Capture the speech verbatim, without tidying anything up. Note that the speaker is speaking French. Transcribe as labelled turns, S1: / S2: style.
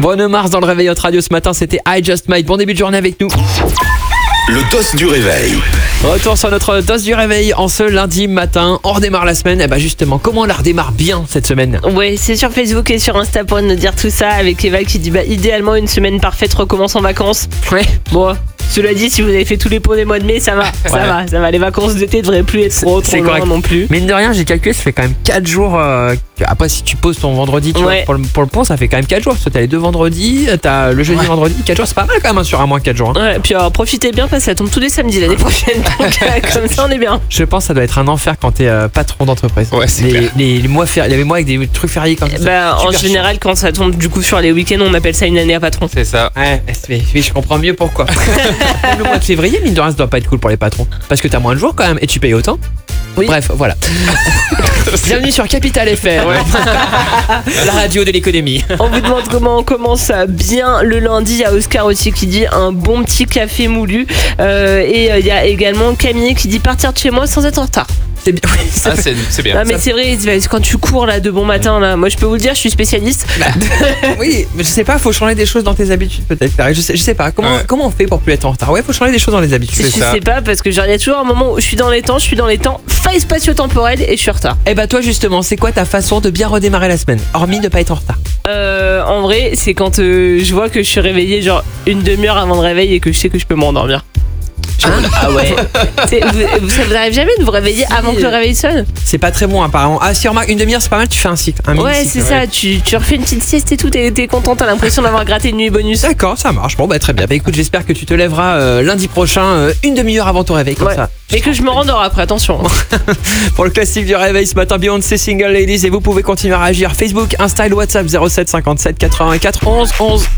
S1: Bruno Mars dans le réveil Hot Radio ce matin, c'était I Just Might. Bon début de journée avec nous.
S2: Le dos du réveil.
S1: Retour sur notre dose du réveil en ce lundi matin. On redémarre la semaine. Et bah justement, comment on la redémarre bien cette semaine?
S3: Ouais, c'est sur Facebook et sur Insta pour nous dire tout ça, avec Eva qui dit bah idéalement une semaine parfaite recommence en vacances.
S1: Ouais.
S3: Bon, cela dit, si vous avez fait tous les pots des mois de mai, ça va, ça
S1: Ouais.
S3: va, ça va. Les vacances d'été devraient plus être trop, trop
S1: C'est
S3: loin
S1: correct.
S3: non plus.
S1: Mine de rien, j'ai calculé, ça fait quand même quatre jours. euh, que- Après, si tu poses ton vendredi tu
S3: Ouais.
S1: vois, pour, le, pour le pont, ça fait quand même quatre jours. Parce que t'as les deux vendredis, t'as le jeudi, vendredi, quatre jours. C'est pas mal quand même hein, sur un mois, quatre jours. hein.
S3: Ouais, et puis alors, profitez bien parce que ça tombe tous les samedis l'année prochaine. Donc euh, comme ça, on est bien.
S1: Je pense que ça doit être un enfer quand t'es euh, patron d'entreprise.
S2: Ouais, c'est
S1: les,
S2: clair.
S1: les, les mois fériés, les mois avec des trucs fériés comme ça.
S3: Bah, en
S1: Super
S3: général, quand ça tombe du coup sur les week-ends, on appelle ça une année à patron.
S2: C'est ça.
S1: Ouais, mais- oui, je comprends mieux pourquoi. Le mois de février, mine de rien, ça doit pas être cool pour les patrons. Parce que t'as moins de jours quand même et tu payes autant.
S3: Oui.
S1: Bref, voilà. Bienvenue sur Capital F M, la radio de l'économie.
S3: On vous demande comment on commence bien le lundi. Il y a Oscar aussi qui dit un bon petit café moulu. Euh, et euh, il y a également Camille qui dit partir de chez moi sans être en retard.
S1: C'est bien. Oui, c'est
S2: Ah, c'est c'est bien.
S3: Ah, mais c'est vrai, quand tu cours là de bon matin, là, moi je peux vous le dire, je suis spécialiste.
S1: Oui, mais je sais pas, faut changer des choses dans tes habitudes peut-être. Je sais, je sais pas, comment,
S2: Ouais.
S1: comment on fait pour plus être en retard? Ouais, faut changer des choses dans les habitudes.
S3: Je
S2: C'est ça.
S3: sais pas, parce que genre, il y a toujours un moment où je suis dans les temps, je suis dans les temps, faille spatio-temporelle et je suis en retard.
S1: Et bah toi justement, c'est quoi ta façon de bien redémarrer la semaine? Hormis de pas être en retard.
S3: Euh, en vrai, c'est quand euh, je vois que je suis réveillée genre une demi-heure avant le réveil et que je sais que je peux m'endormir. Ah ouais. C'est- vous, vous- ça vous arrive jamais de vous réveiller avant que le réveil sonne?
S1: C'est pas très bon apparemment. Ah si, remarque, une demi-heure c'est pas mal, tu fais un cycle. Un
S3: Ouais,
S1: mini-cycle,
S3: c'est ça, tu, tu refais une petite sieste et tout, t'es t'es content, t'as l'impression d'avoir gratté une nuit bonus.
S1: D'accord, ça marche. Bon bah très bien. Bah écoute, j'espère que tu te lèveras euh, lundi prochain, euh, une demi-heure avant ton réveil, comme
S3: Ouais.
S1: ça.
S3: Et que je me rendors après, attention.
S1: Pour le classique du réveil ce matin, Beyoncé Single Ladies, et vous pouvez continuer à réagir Facebook, Insta et WhatsApp zéro sept cinquante-sept quatre-vingt-quatre onze onze.